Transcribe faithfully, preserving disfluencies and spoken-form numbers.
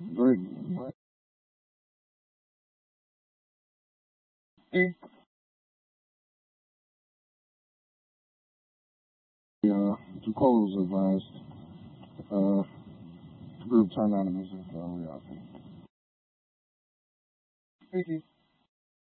Great. Uh, to close advised, uh, group turn on the music, uh, we out. Thank you.